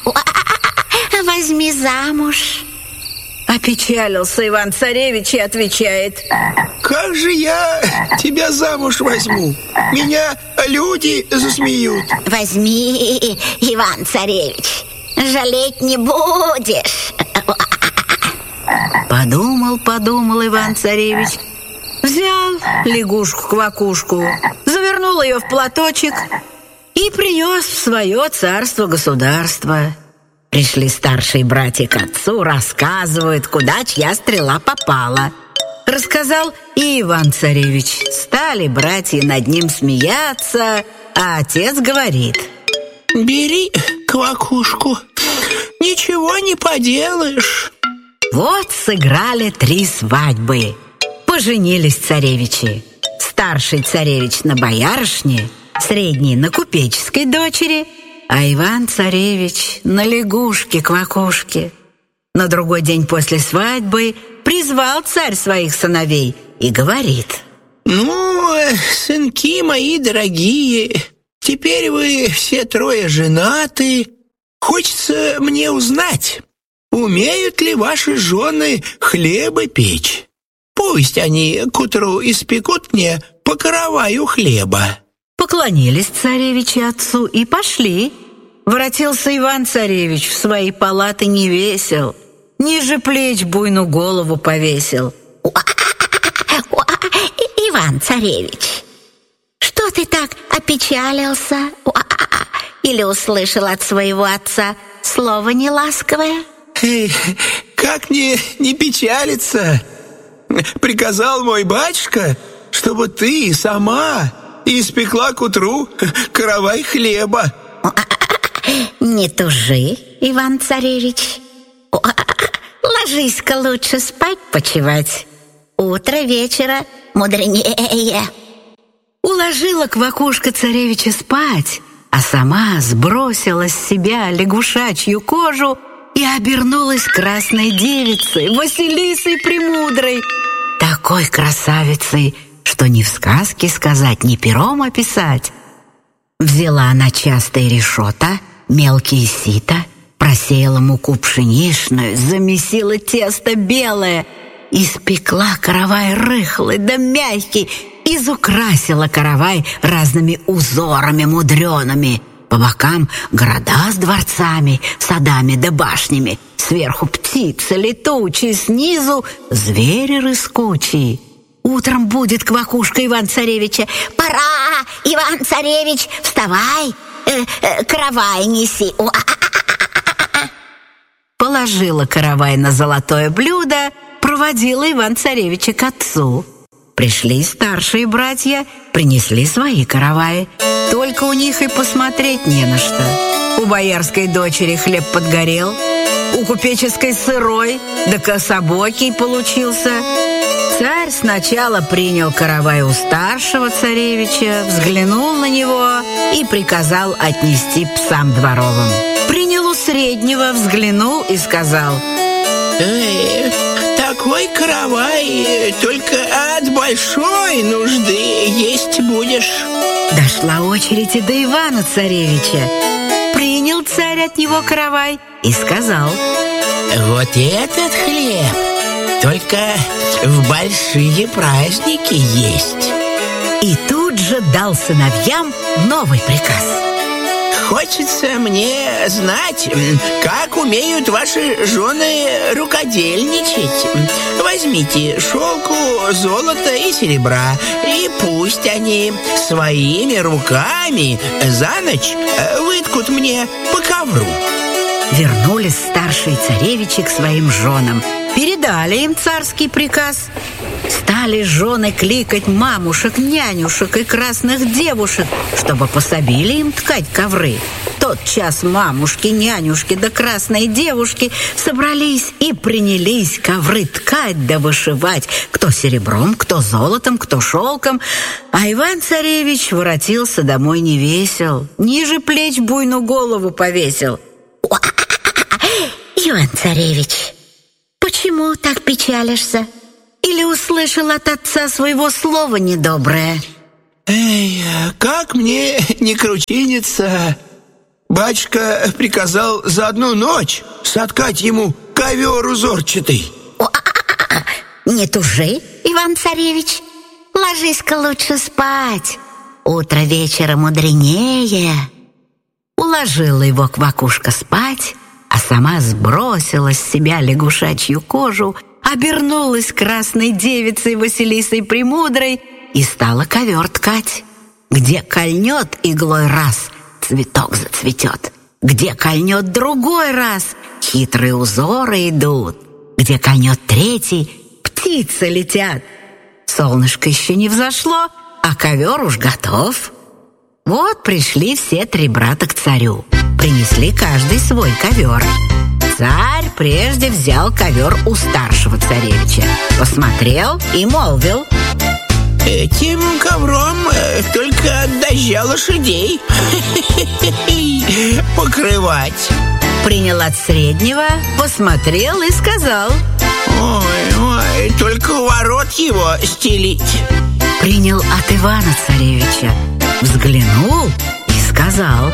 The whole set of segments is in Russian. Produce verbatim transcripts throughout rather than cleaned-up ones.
Возьми замуж. Опечалился Иван-царевич и отвечает: как же я тебя замуж возьму? Меня люди засмеют. Возьми, Иван-царевич, жалеть не будешь. Подумал, подумал Иван-царевич, взял лягушку-квакушку, завернул ее в платочек и принес в свое царство-государство. Пришли старшие братья к отцу, рассказывают, куда чья стрела попала. Рассказал и Иван-царевич. Стали братья над ним смеяться, а отец говорит: бери квакушку, ничего не поделаешь. Вот сыграли три свадьбы. Поженились царевичи. Старший царевич на боярышне, средний на купеческой дочери, а Иван-царевич на лягушке-квакушке. На другой день после свадьбы призвал царь своих сыновей и говорит: ну, сынки мои дорогие, теперь вы все трое женаты. Хочется мне узнать, умеют ли ваши жены хлеба печь? Пусть они к утру испекут мне по караваю хлеба. Поклонились царевичи отцу и пошли. Воротился Иван-царевич в свои палаты невесел, ниже плеч буйную голову повесил. Иван-царевич, что ты так опечалился? Или услышал от своего отца слово неласковое? Эй, как мне не печалиться? Приказал мой батюшка, чтобы ты сама испекла к утру каравай хлеба. Не тужи, Иван-царевич. Ложись-ка лучше спать почивать. Утро вечера мудренее. Уложила квакушка царевича спать, а сама сбросила с себя лягушачью кожу и обернулась красной девицей, Василисой Премудрой, такой красавицей, что ни в сказке сказать, ни пером описать. Взяла она частые решета, мелкие сито, просеяла муку пшеничную, замесила тесто белое, испекла каравай рыхлый да мягкий, изукрасила каравай разными узорами мудреными. По бокам города с дворцами, садами да башнями, сверху птицы летучие, снизу звери рыскучие. Утром будет квакушка Иван-царевича. Пора, Иван-царевич, вставай, э, э, каравай неси. Положила каравай на золотое блюдо, проводила Иван-царевича к отцу. Пришли старшие братья, принесли свои караваи. Только у них и посмотреть не на что. У боярской дочери хлеб подгорел, у купеческой сырой, да кособокий получился. Царь сначала принял каравай у старшего царевича, взглянул на него и приказал отнести псам дворовым. Принял у среднего, взглянул и сказал: Эй, такой каравай только от большой нужды есть будешь. Дошла очередь и до Ивана-царевича. Принял царь от него каравай и сказал: вот этот хлеб только в большие праздники есть. И тут же дал сыновьям новый приказ. Хочется мне знать, как умеют ваши жены рукодельничать. Возьмите шелку, золото и серебра, и пусть они своими руками за ночь выткут мне по ковру. Вернулись старшие царевичи к своим женам, передали им царский приказ. Стали жены кликать мамушек, нянюшек и красных девушек, чтобы пособили им ткать ковры. Тотчас мамушки, нянюшки да красные девушки собрались и принялись ковры ткать да вышивать, кто серебром, кто золотом, кто шелком. А Иван-царевич воротился домой невесел, ниже плеч буйную голову повесил. Иван-царевич, почему так печалишься? Или услышал от отца своего слова недоброе? Эй, как мне не кручиниться? Батюшка приказал за одну ночь соткать ему ковер узорчатый. О, а, а, а, не тужи, Иван-царевич, ложись-ка лучше спать. Утро вечера мудренее. Уложила его Квакушка спать, а сама сбросила с себя лягушачью кожу, обернулась красной девицей Василисой Премудрой и стала ковер ткать. Где кольнет иглой раз, цветок зацветет. Где кольнет другой раз, хитрые узоры идут. Где кольнет третий, птицы летят. Солнышко еще не взошло, а ковер уж готов. Вот пришли все три брата к царю. Принесли каждый свой ковер. Царь прежде взял ковер у старшего царевича, посмотрел и молвил: «Этим ковром только от дождя лошадей покрывать». Принял от среднего, посмотрел и сказал: «Ой, ой, только у ворот его стелить». Принял от Ивана Царевича, взглянул и сказал: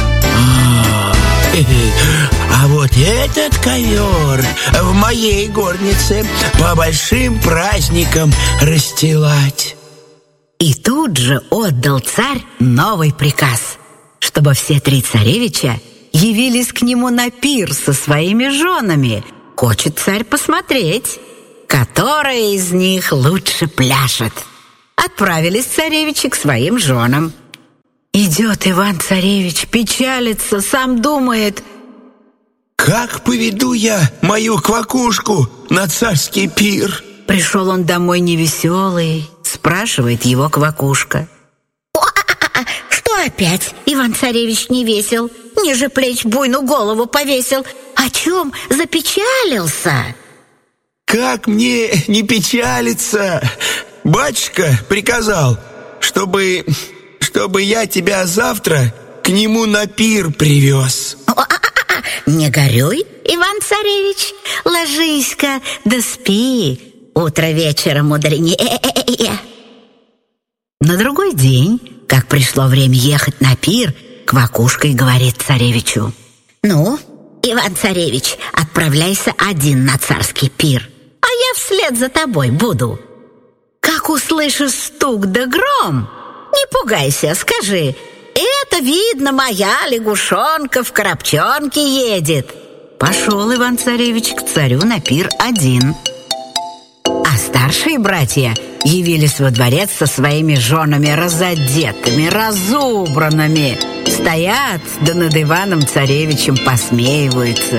«А вот этот ковер в моей горнице по большим праздникам расстилать». И тут же отдал царь новый приказ, чтобы все три царевича явились к нему на пир со своими женами. Хочет царь посмотреть, которая из них лучше пляшет. Отправились царевичи к своим женам. Идет Иван-царевич, печалится, сам думает: «Как поведу я мою Квакушку на царский пир?» Пришел он домой невеселый, спрашивает его Квакушка: О, а, а, а, что опять, Иван-царевич не весел? Ниже плеч буйную голову повесил. О чем запечалился? «Как мне не печалиться? Батюшка приказал, чтобы, чтобы я тебя завтра к нему на пир привез». О, а, а, а, не горюй, Иван-царевич, ложись-ка да спи. Утро вечера мудренее. На другой день, как пришло время ехать на пир, Квакушка и говорит царевичу: «Ну, Иван-царевич, отправляйся один на царский пир, а я вслед за тобой буду. Как услышишь стук да гром, не пугайся, скажи: это, видно, моя лягушонка в коробчонке едет». Пошел Иван-царевич к царю на пир один. А старшие братья явились во дворец со своими женами разодетыми, разубранными. Стоят, да над Иваном-царевичем посмеиваются.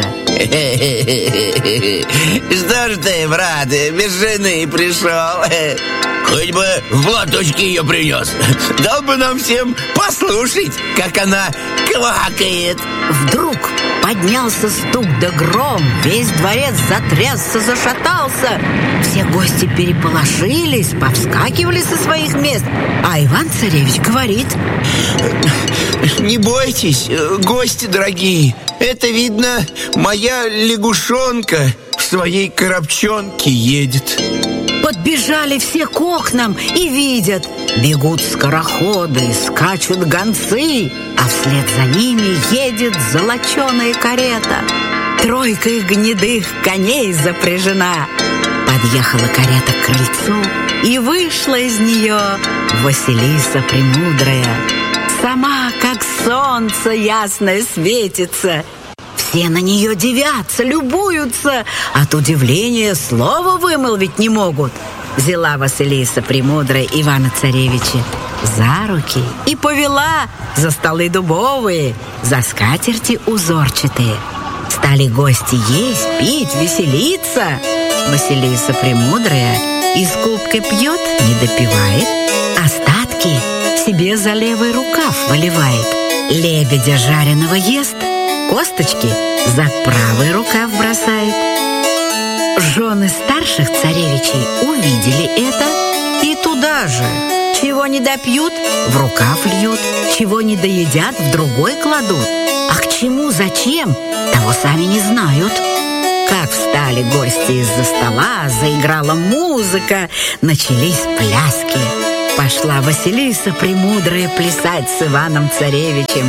«Что ж ты, брат, без жены пришел? Хоть бы в платочке ее принес. Дал бы нам всем послушать, как она квакает». Вдруг поднялся стук да гром, весь дворец затрясся, зашатался. Все гости переполошились, повскакивали со своих мест. А Иван-царевич говорит: «Не бойтесь, гости дорогие, это, видно, моя лягушонка в своей коробчонке едет». Подбежали все к окнам и видят: бегут скороходы, скачут гонцы, а вслед за ними едет золоченая карета. Тройка их гнедых коней запряжена. Подъехала карета к крыльцу, и вышла из нее Василиса Премудрая. Сама, как солнце ясное, светится. Все на нее дивятся, любуются, от удивления слова вымолвить не могут. Взяла Василиса Премудрая Ивана-царевича за руки и повела за столы дубовые, за скатерти узорчатые. Стали гости есть, пить, веселиться. Василиса Премудрая из кубка пьет, не допивает, остатки себе за левый рукав выливает. Лебедя жареного ест, косточки за правый рукав бросает. Жены старших царевичей увидели это и туда же. Чего не допьют, в рукав льют, чего не доедят, в другой кладут. А к чему, зачем, того сами не знают. Как встали гости из-за стола, заиграла музыка, начались пляски. Пошла Василиса Премудрая плясать с Иваном-царевичем.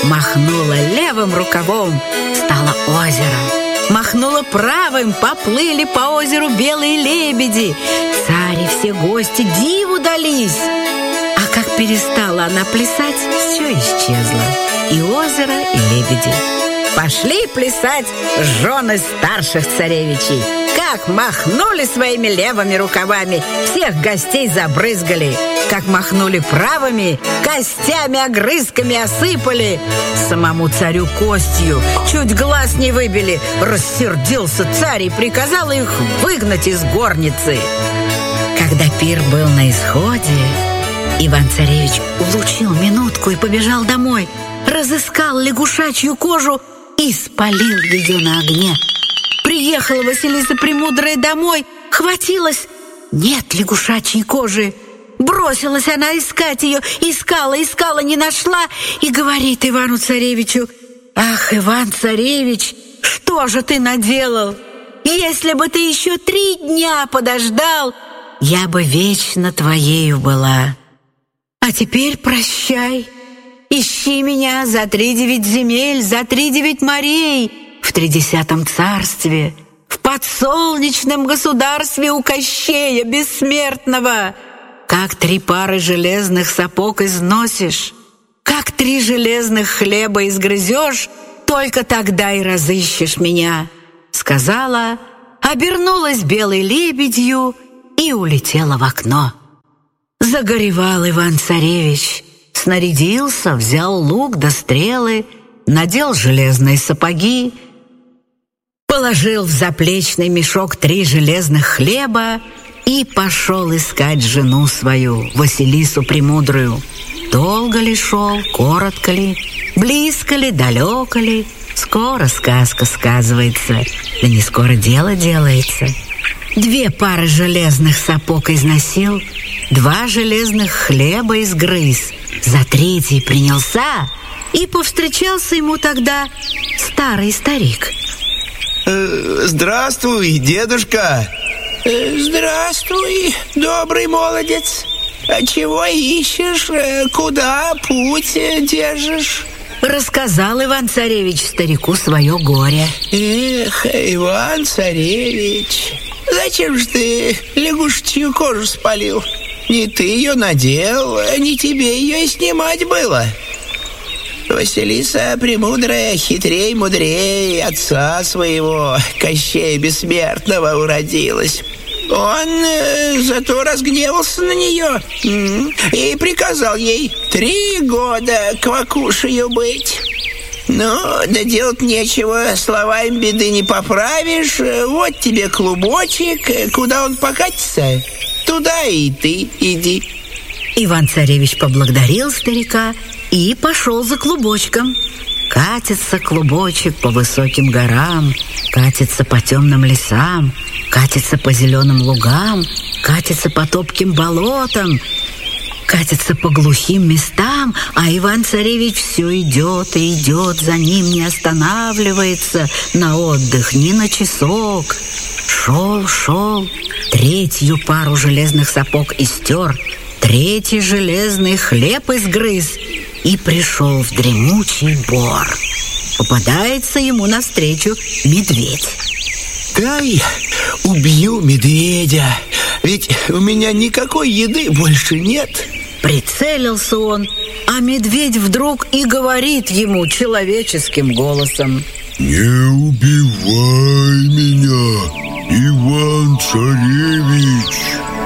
Махнула левым рукавом, стало озеро. Махнула правым, поплыли по озеру белые лебеди. Царь и все гости диву дались. А как перестала она плясать, все исчезло. И озеро, и лебеди. Пошли плясать жены старших царевичей. Как махнули своими левыми рукавами, всех гостей забрызгали. Как махнули правыми, костями, огрызками осыпали. Самому царю костью чуть глаз не выбили. Рассердился царь и приказал их выгнать из горницы. Когда пир был на исходе, Иван-царевич улучил минутку и побежал домой. Разыскал лягушачью кожу и спалил ее на огне. Приехала Василиса Премудрая домой, хватилась. Нет лягушачьей кожи. Бросилась она искать ее, искала, искала, не нашла, и говорит Ивану-царевичу: «Ах, Иван-царевич, что же ты наделал? Если бы ты еще три дня подождал, я бы вечно твоею была. А теперь прощай. Ищи меня за тридевять земель, за тридевять морей, в тридесятом царстве, в подсолнечном государстве у Кощея Бессмертного. Как три пары железных сапог износишь, как три железных хлеба изгрызешь, только тогда и разыщешь меня», — сказала, обернулась белой лебедью и улетела в окно. Загоревал Иван-царевич, снарядился, взял лук да стрелы, надел железные сапоги, положил в заплечный мешок три железных хлеба и пошел искать жену свою, Василису Премудрую. Долго ли шел, коротко ли, близко ли, далеко ли, скоро сказка сказывается, да не скоро дело делается. Две пары железных сапог износил, два железных хлеба изгрыз, за третий принялся, и повстречался ему тогда старый старик. Э, «Здравствуй, дедушка!» э, «Здравствуй, добрый молодец! А чего ищешь? Куда путь держишь?» Рассказал Иван-царевич старику свое горе. «Эх, Иван-царевич, зачем же ты лягушечью кожу спалил? Не ты ее надел, не тебе ее и снимать было. Василиса Премудрая хитрей мудрей отца своего, Кощея Бессмертного, уродилась. Он э, зато разгневался на нее м- и приказал ей три года квакушею быть. Ну, да делать нечего, словами беды не поправишь. Вот тебе клубочек, куда он покатится, туда и ты иди». Иван-царевич поблагодарил старика и пошел за клубочком. Катится клубочек по высоким горам, катится по темным лесам, катится по зеленым лугам, катится по топким болотам, катится по глухим местам, а Иван-царевич все идет и идет, за ним не останавливается на отдых ни на часок. Шел, шел, третью пару железных сапог истер, третий железный хлеб изгрыз и пришел в дремучий бор. Попадается ему навстречу медведь. «Дай убью медведя, ведь у меня никакой еды больше нет». Прицелился он, а медведь вдруг и говорит ему человеческим голосом: «Не убивай меня, Иван-царевич.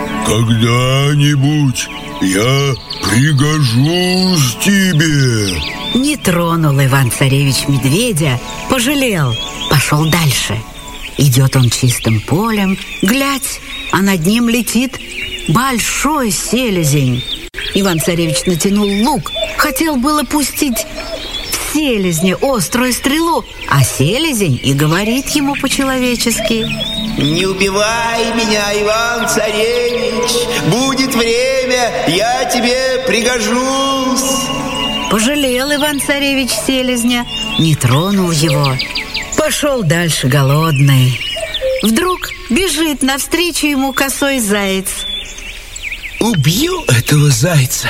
Когда-нибудь я пригожусь тебе». Не тронул Иван-царевич медведя, пожалел, пошел дальше. Идет он чистым полем, глядь, а над ним летит большой селезень. Иван-царевич натянул лук, хотел было пустить в селезне острую стрелу, а селезень и говорит ему по-человечески: «Не убивай меня, Иван-царевич, будет время, я тебе пригожусь». Пожалел Иван-царевич селезня, не тронул его, пошел дальше голодный. Вдруг бежит навстречу ему косой заяц. «Убью этого зайца,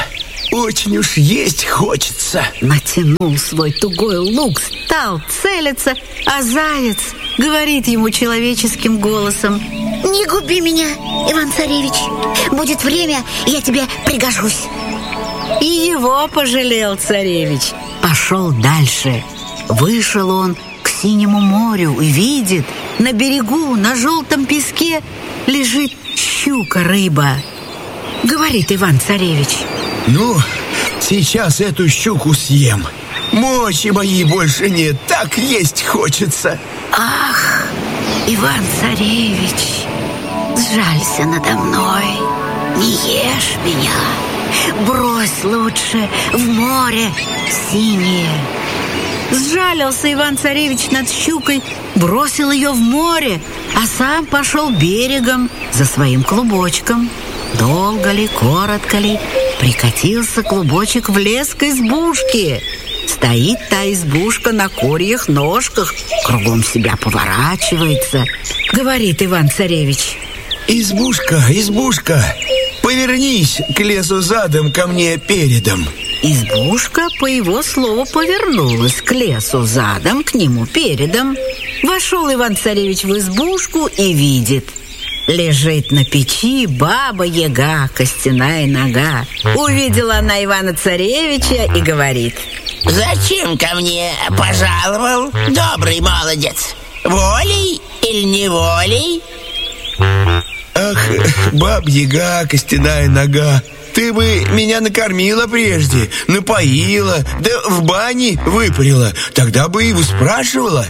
очень уж есть хочется. Натянул свой тугой лук, стал целиться, а заяц говорит ему человеческим голосом: «Не губи меня, Иван-царевич. Будет время, я тебе пригожусь». И его пожалел царевич. Пошел дальше. Вышел он к синему морю и видит, на берегу, на желтом песке лежит щука-рыба. Говорит Иван-царевич: «Ну, сейчас эту щуку съем. Мочи моей больше нет, так есть хочется». «Ах, Иван-царевич, сжалься надо мной, не ешь меня, брось лучше в море синее». Сжалился Иван-царевич над щукой, бросил ее в море, а сам пошел берегом за своим клубочком. Долго ли, коротко ли, прикатился клубочек в лес к избушке. Стоит та избушка на курьих ножках, кругом себя поворачивается. Говорит Иван-царевич: «Избушка, избушка, повернись к лесу задом, ко мне передом». Избушка, по его слову, повернулась к лесу задом, к нему передом. Вошел Иван-царевич в избушку и видит: лежит на печи баба-яга, костяная нога. Увидела она Ивана-царевича и говорит: «Зачем ко мне пожаловал, добрый молодец? Волей или неволей?» «Ах, баб-яга, костяная нога, ты бы меня накормила прежде, напоила, да в бане выпарила, тогда бы и спрашивала».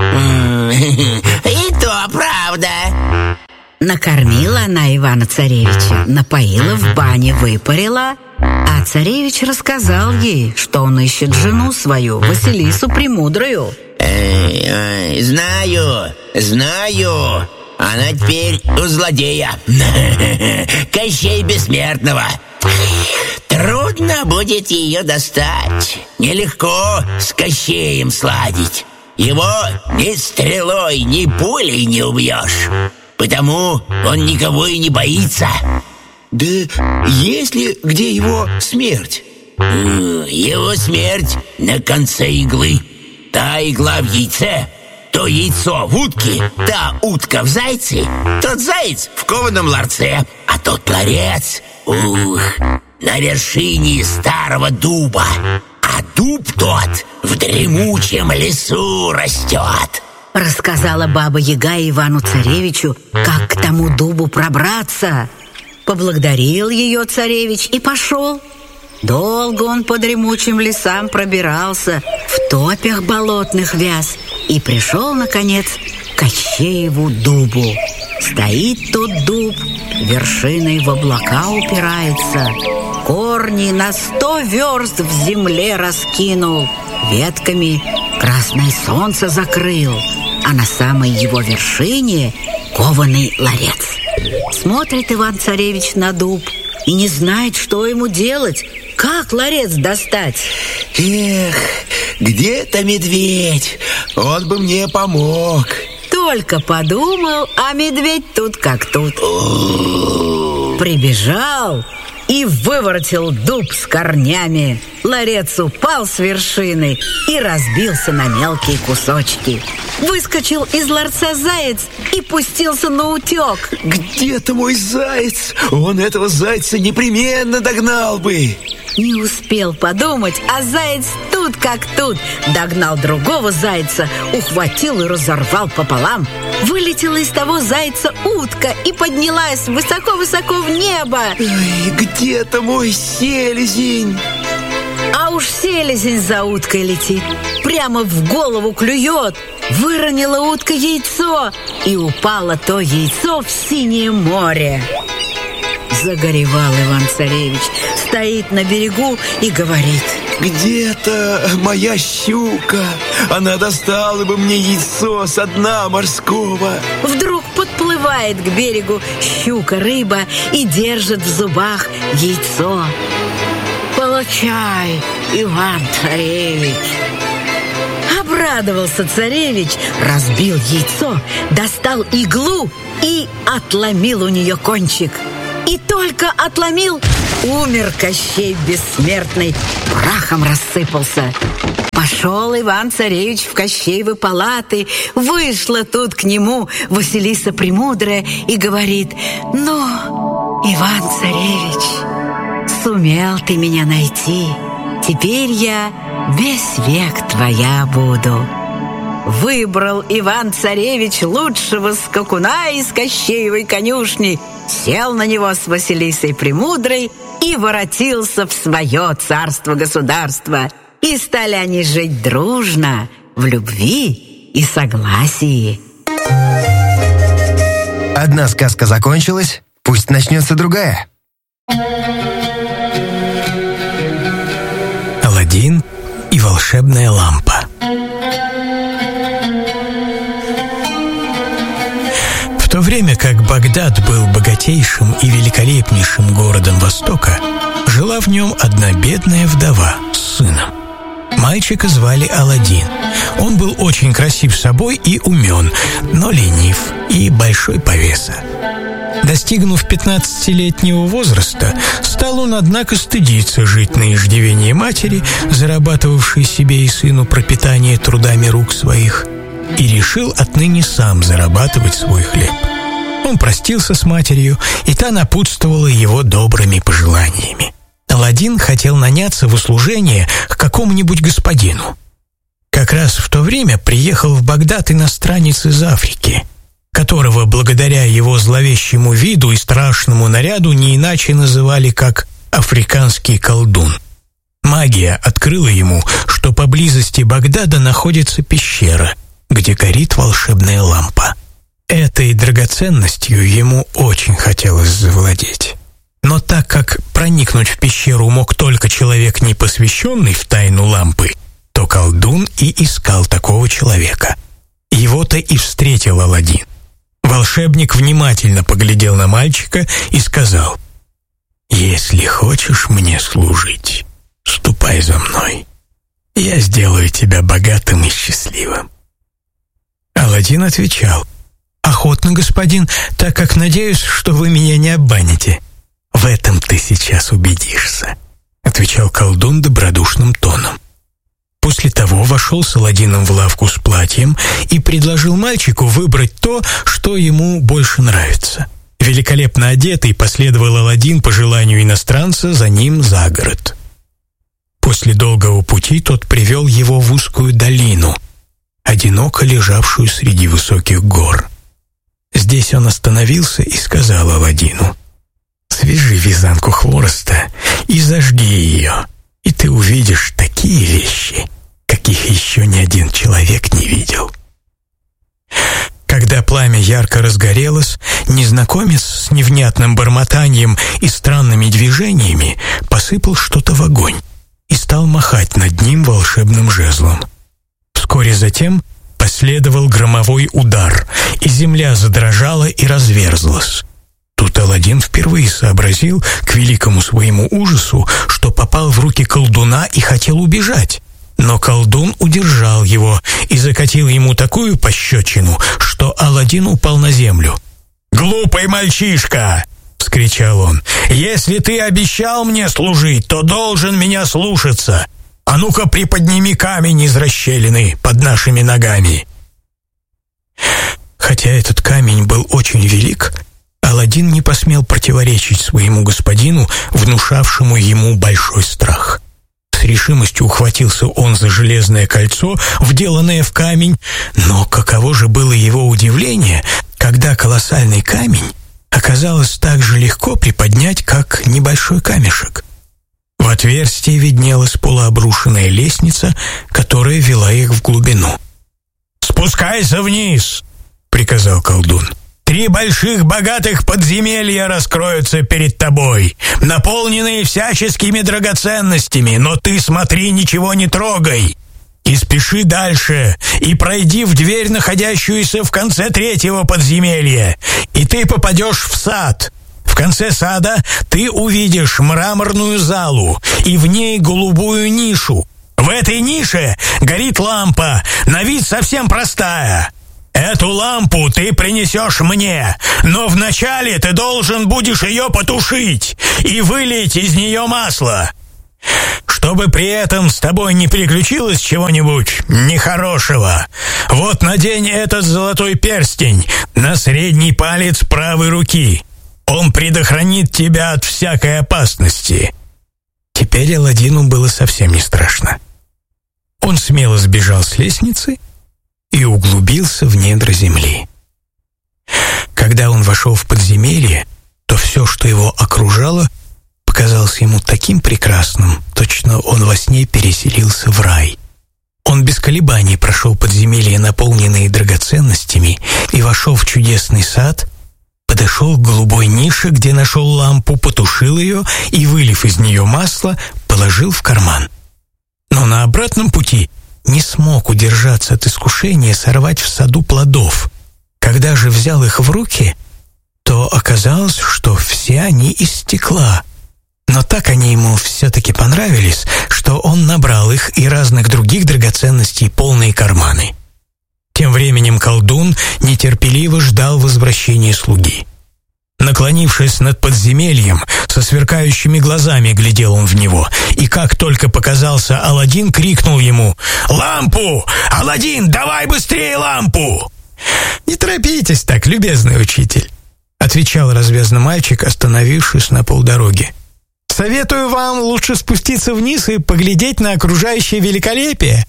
«И то правда». Накормила она Ивана-царевича, напоила, в бане выпарила, а царевич рассказал ей, что он ищет жену свою, Василису Премудрую. Эй, эй, знаю, знаю. Она теперь у злодея, Кощей Бессмертного. Трудно будет ее достать. Нелегко с Кощеем сладить. Его ни стрелой, ни пулей не убьешь. Потому он никого и не боится. Да есть ли где его смерть? Его смерть на конце иглы. Та игла в яйце, то яйцо в утке, та утка в зайце, тот заяц в кованом ларце, а тот ларец, ух, на вершине старого дуба. А дуб тот в дремучем лесу растет. Рассказала баба-яга Ивану-царевичу, как к тому дубу пробраться. Поблагодарил ее царевич и пошел. Долго он по дремучим лесам пробирался, в топях болотных вяз, и пришел, наконец, к Кощееву дубу. Стоит тот дуб, вершиной в облака упирается, корни на сто верст в земле раскинул, ветками красное солнце закрыл, а на самой его вершине кованый ларец. Смотрит Иван-царевич на дуб и не знает, что ему делать, как ларец достать. Эх, где-то медведь, он бы мне помог. Только подумал, а медведь тут как тут. Прибежал и выворотил дуб с корнями. Ларец упал с вершины и разбился на мелкие кусочки. Выскочил из ларца заяц и пустился наутек. Где-то мой заяц, он этого зайца непременно догнал бы. Не успел подумать, а заяц тут как тут. Догнал другого зайца, ухватил и разорвал пополам. Вылетела из того зайца утка и поднялась высоко-высоко в небо. Ой, где-то мой селезень. А уж селезень за уткой летит, прямо в голову клюет. Выронила утка яйцо, и упало то яйцо в синее море. Загоревал Иван-царевич, стоит на берегу и говорит: где-то моя щука, она достала бы мне яйцо со дна морского. Вдруг подплывает к берегу щука-рыба и держит в зубах яйцо. Получай, Иван-царевич. Обрадовался царевич, разбил яйцо, достал иглу и отломил у нее кончик. И только отломил, Умер Кощей бессмертный, прахом рассыпался. Пошел Иван-царевич в Кощеевы палаты. Вышла тут к нему Василиса Премудрая и говорит: «Ну, Иван-царевич, сумел ты меня найти. Теперь я весь век твоя буду». Выбрал Иван-царевич лучшего скакуна из Кощеевой конюшни, сел на него с Василисой Премудрой и воротился в свое царство-государство. И стали они жить дружно, в любви и согласии. Одна сказка закончилась, пусть начнется другая. Аладдин и волшебная лампа. В то время как Багдад был богатейшим и великолепнейшим городом Востока, жила в нем одна бедная вдова с сыном. Мальчика звали Аладдин. Он был очень красив собой и умен, но ленив и большой повеса. Достигнув пятнадцатилетнего возраста, стал он, однако, стыдиться жить на иждивении матери, зарабатывавшей себе и сыну пропитание трудами рук своих, и решил отныне сам зарабатывать свой хлеб. Он простился с матерью, и та напутствовала его добрыми пожеланиями. Аладдин хотел наняться в услужение к какому-нибудь господину. Как раз в то время приехал в Багдад иностранец из Африки, которого благодаря его зловещему виду и страшному наряду не иначе называли как «африканский колдун». Магия открыла ему, что поблизости Багдада находится пещера, где горит волшебная лампа. Этой драгоценностью ему очень хотелось завладеть. Но так как проникнуть в пещеру мог только человек, не посвященный в тайну лампы, то колдун и искал такого человека. Его-то и встретил Аладдин. Волшебник внимательно поглядел на мальчика и сказал: «Если хочешь мне служить, ступай за мной. Я сделаю тебя богатым и счастливым». Аладдин отвечал: «Охотно, господин, так как надеюсь, что вы меня не обманете». «В этом ты сейчас убедишься», — отвечал колдун добродушным тоном. После того вошел с Аладдином в лавку с платьем и предложил мальчику выбрать то, что ему больше нравится. Великолепно одетый последовал Аладдин по желанию иностранца за ним за город. После долгого пути тот привел его в узкую долину, одиноко лежавшую среди высоких гор. Здесь он остановился и сказал Аладдину: «Свяжи вязанку хвороста и зажги ее, и ты увидишь такие вещи, каких еще ни один человек не видел». Когда пламя ярко разгорелось, незнакомец с невнятным бормотанием и странными движениями посыпал что-то в огонь и стал махать над ним волшебным жезлом. Вскоре затем последовал громовой удар, и земля задрожала и разверзлась. Тут Аладдин впервые сообразил, к великому своему ужасу, что попал в руки колдуна и хотел убежать. Но колдун удержал его и закатил ему такую пощечину, что Аладдин упал на землю. «Глупый мальчишка!» — вскричал он. «Если ты обещал мне служить, то должен меня слушаться. А ну-ка приподними камень из расщелины под нашими ногами». Хотя этот камень был очень велик, Аладдин не посмел противоречить своему господину, внушавшему ему большой страх. С решимостью ухватился он за железное кольцо, вделанное в камень, но каково же было его удивление, когда колоссальный камень оказалось так же легко приподнять, как небольшой камешек. В отверстии виднелась полуобрушенная лестница, которая вела их в глубину. «Спускайся вниз!» — приказал колдун. «Три больших богатых подземелья раскроются перед тобой, наполненные всяческими драгоценностями, но ты смотри, ничего не трогай. И спеши дальше, и пройди в дверь, находящуюся в конце третьего подземелья, и ты попадешь в сад. В конце сада ты увидишь мраморную залу, и в ней голубую нишу. В этой нише горит лампа, на вид совсем простая. Эту лампу ты принесешь мне, но вначале ты должен будешь ее потушить и вылить из нее масло. Чтобы при этом с тобой не приключилось чего-нибудь нехорошего, вот надень этот золотой перстень на средний палец правой руки. Он предохранит тебя от всякой опасности». Теперь Аладдину было совсем не страшно. Он смело сбежал с лестницы и углубился в недра земли. Когда он вошел в подземелье, то все, что его окружало, показалось ему таким прекрасным, точно он во сне переселился в рай. Он без колебаний прошел подземелье, наполненные драгоценностями, и вошел в чудесный сад, подошел к голубой нише, где нашел лампу, потушил ее и, вылив из нее масло, положил в карман. Но на обратном пути не смог удержаться от искушения сорвать в саду плодов. Когда же взял их в руки, то оказалось, что все они из стекла. Но так они ему все-таки понравились, что он набрал их и разных других драгоценностей полные карманы. Тем временем колдун нетерпеливо ждал возвращения слуги. Наклонившись над подземельем, со сверкающими глазами глядел он в него, и как только показался Аладдин, крикнул ему: «Лампу! Аладдин, давай быстрее лампу!» «Не торопитесь так, любезный учитель», — отвечал развязный мальчик, остановившись на полдороги. «Советую вам лучше спуститься вниз и поглядеть на окружающее великолепие».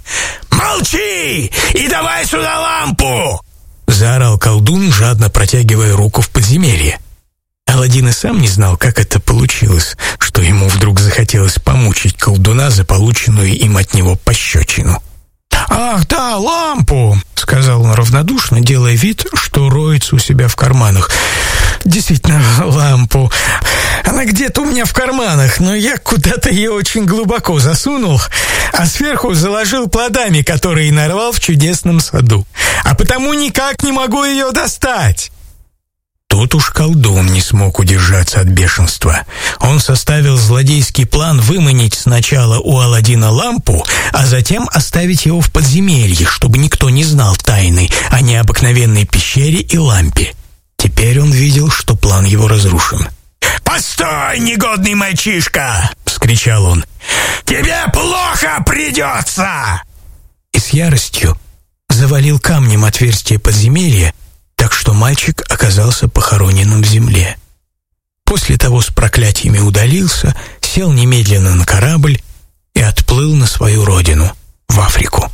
«Молчи! И давай сюда лампу!» — заорал колдун, жадно протягивая руку в подземелье. Аладдин и сам не знал, как это получилось, что ему вдруг захотелось помучить колдуна за полученную им от него пощечину. «Ах, да, лампу!» — сказал он равнодушно, делая вид, что роется у себя в карманах. «Действительно, лампу. Она где-то у меня в карманах, но я куда-то ее очень глубоко засунул, а сверху заложил плодами, которые нарвал в чудесном саду. А потому никак не могу ее достать». Тут уж колдун не смог удержаться от бешенства. Он составил злодейский план выманить сначала у Аладдина лампу, а затем оставить его в подземелье, чтобы никто не знал тайны о необыкновенной пещере и лампе. Теперь он видел, что план его разрушен. «Постой, негодный мальчишка!» — вскричал он. «Тебе плохо придется!» И с яростью завалил камнем отверстие подземелья, так что мальчик оказался похороненным в земле. После того с проклятиями удалился, сел немедленно на корабль и отплыл на свою родину, в Африку.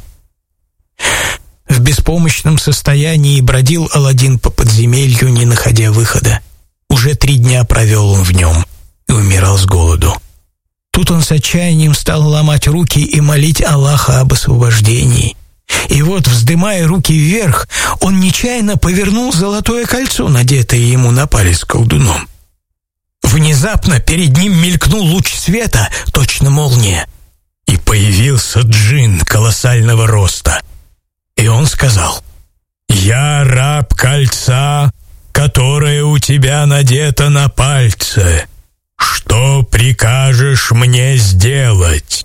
В беспомощном состоянии бродил Аладдин по подземелью, не находя выхода. Уже три дня провел он в нем и умирал с голоду. Тут он с отчаянием стал ломать руки и молить Аллаха об освобождении. И вот, вздымая руки вверх, он нечаянно повернул золотое кольцо, надетое ему на палец колдуном. Внезапно перед ним мелькнул луч света, точно молния, и появился джин колоссального роста. И он сказал: «Я раб кольца, которое у тебя надето на пальце. Что прикажешь мне сделать?»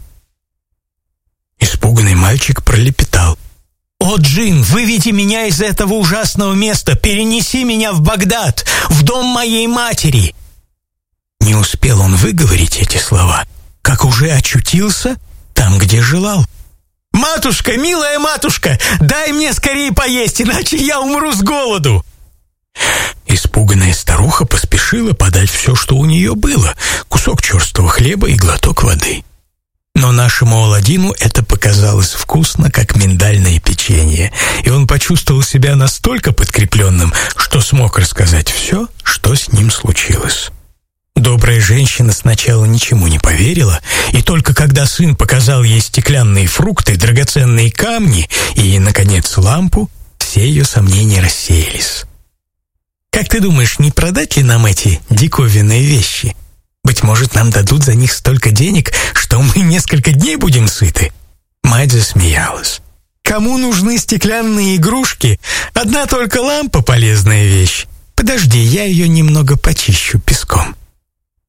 Испуганный мальчик пролепетал: «О, джин, выведи меня из этого ужасного места, перенеси меня в Багдад, в дом моей матери!» Не успел он выговорить эти слова, как уже очутился там, где желал. «Матушка, милая матушка, дай мне скорее поесть, иначе я умру с голоду!» Испуганная старуха поспешила подать все, что у нее было: кусок черствого хлеба и глоток воды. Но нашему Аладдину это показалось вкусно, как миндальное печенье, и он почувствовал себя настолько подкрепленным, что смог рассказать все, что с ним случилось. Добрая женщина сначала ничему не поверила, и только когда сын показал ей стеклянные фрукты, драгоценные камни и, наконец, лампу, все ее сомнения рассеялись. «Как ты думаешь, не продать ли нам эти диковинные вещи? Быть может, нам дадут за них столько денег, что мы несколько дней будем сыты?» Мать засмеялась. «Кому нужны стеклянные игрушки? Одна только лампа — полезная вещь. Подожди, я ее немного почищу песком».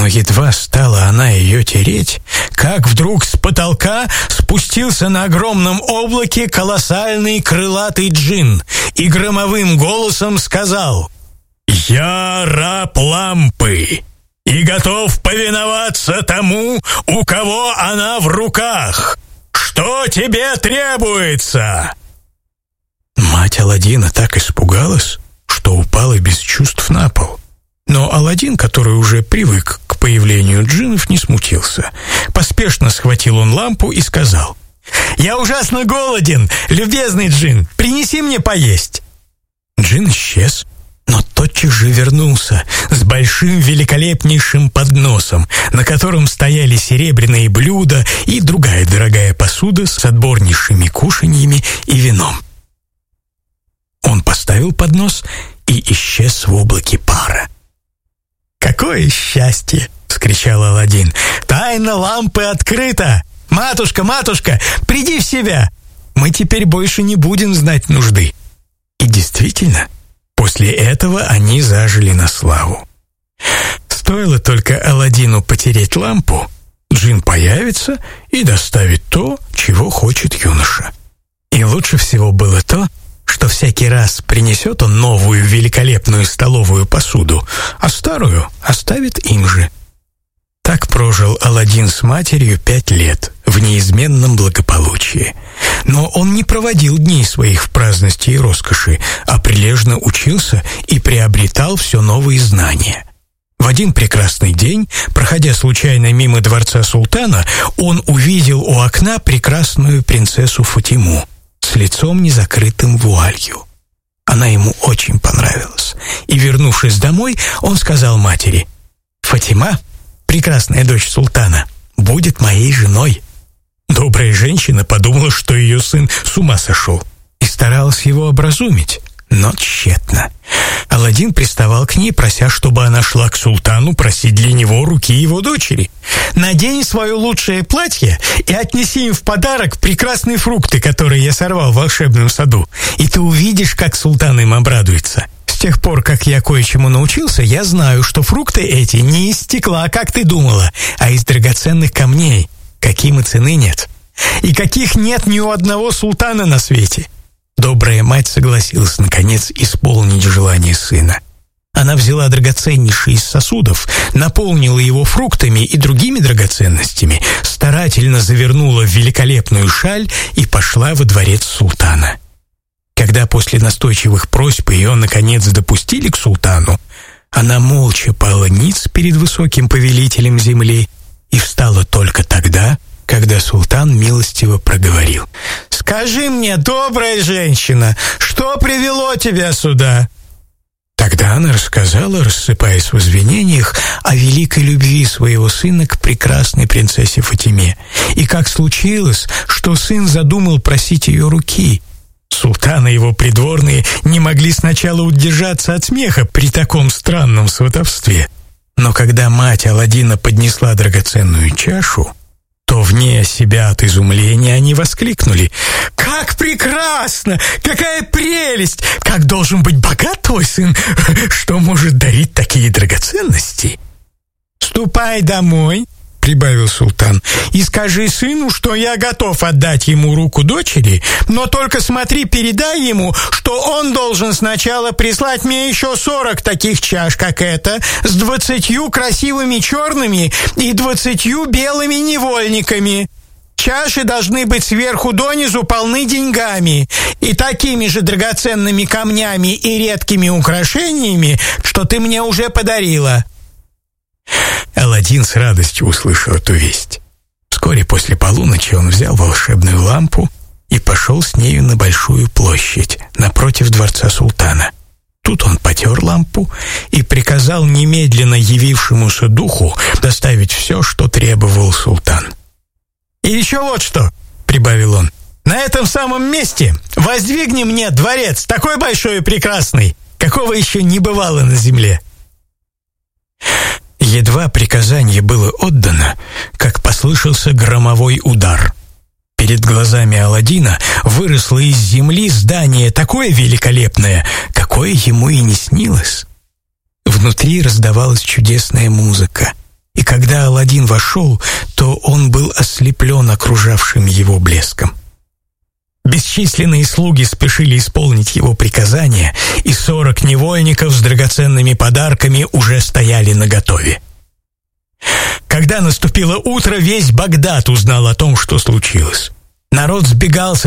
Но едва стала она ее тереть, как вдруг с потолка спустился на огромном облаке колоссальный крылатый джин и громовым голосом сказал: «Я раб лампы и готов повиноваться тому, у кого она в руках. Что тебе требуется?» Мать Аладдина так испугалась, что упала без чувств на пол. Но Аладдин, который уже привык к появлению джиннов, не смутился. Поспешно схватил он лампу и сказал: «Я ужасно голоден, любезный джин, принеси мне поесть». Джин исчез, но тотчас же вернулся с большим великолепнейшим подносом, на котором стояли серебряные блюда и другая дорогая посуда с отборнейшими кушаньями и вином. Он поставил поднос и исчез в облаке пара. «Какое счастье!» — вскричал Аладдин. «Тайна лампы открыта! Матушка, матушка, приди в себя! Мы теперь больше не будем знать нужды». И действительно, после этого они зажили на славу. Стоило только Аладдину потереть лампу, джин появится и доставит то, чего хочет юноша. И лучше всего было то, что всякий раз принесет он новую великолепную столовую посуду, а старую оставит им же. Так прожил Аладдин с матерью пять лет в неизменном благополучии. Но он не проводил дней своих в праздности и роскоши, а прилежно учился и приобретал все новые знания. В один прекрасный день, проходя случайно мимо дворца султана, он увидел у окна прекрасную принцессу Фатиму с лицом незакрытым вуалью. Она ему очень понравилась, и, вернувшись домой, он сказал матери: «Фатима, прекрасная дочь султана, будет моей женой». Добрая женщина подумала, что ее сын с ума сошел, и старалась его образумить, но тщетно. Аладдин приставал к ней, прося, чтобы она шла к султану просить для него руки его дочери. «Надень свое лучшее платье и отнеси им в подарок прекрасные фрукты, которые я сорвал в волшебном саду, и ты увидишь, как султан им обрадуется. С тех пор, как я кое-чему научился, я знаю, что фрукты эти не из стекла, как ты думала, а из драгоценных камней, каким и цены нет, и каких нет ни у одного султана на свете». Добрая мать согласилась, наконец, исполнить желание сына. Она взяла драгоценнейший из сосудов, наполнила его фруктами и другими драгоценностями, старательно завернула в великолепную шаль и пошла во дворец султана. Когда после настойчивых просьб ее, наконец, допустили к султану, она молча пала ниц перед высоким повелителем земли и встала только тогда, когда султан милостиво проговорил: «Скажи мне, добрая женщина, что привело тебя сюда?» Тогда она рассказала, рассыпаясь в извинениях, о великой любви своего сына к прекрасной принцессе Фатиме, и как случилось, что сын задумал просить ее руки. Султан и его придворные не могли сначала удержаться от смеха при таком странном сватовстве. Но когда мать Аладдина поднесла драгоценную чашу, то вне себя от изумления они воскликнули: «Как прекрасно! Какая прелесть! Как должен быть богат твой сын, что может дарить такие драгоценности!» «Ступай домой», — прибавил султан, «и скажи сыну, что я готов отдать ему руку дочери, но только смотри, передай ему, что он должен сначала прислать мне еще сорок таких чаш, как эта, с двадцатью красивыми черными и двадцатью белыми невольниками. Чаши должны быть сверху донизу полны деньгами и такими же драгоценными камнями и редкими украшениями, что ты мне уже подарила». Аладдин с радостью услышал эту весть. Вскоре после полуночи он взял волшебную лампу и пошел с нею на большую площадь напротив дворца султана. Тут он потер лампу и приказал немедленно явившемуся духу доставить все, что требовал султан. «И еще вот что», — прибавил он, — «на этом самом месте воздвигни мне дворец, такой большой и прекрасный, какого еще не бывало на земле». Едва приказание было отдано, как послышался громовой удар. Перед глазами Аладдина выросло из земли здание такое великолепное, какое ему и не снилось. Внутри раздавалась чудесная музыка, и когда Аладдин вошел, то он был ослеплен окружавшим его блеском. Бесчисленные слуги спешили исполнить его приказания, и сорок невольников с драгоценными подарками уже стояли наготове. Когда наступило утро, весь Багдад узнал о том, что случилось. Народ сбегался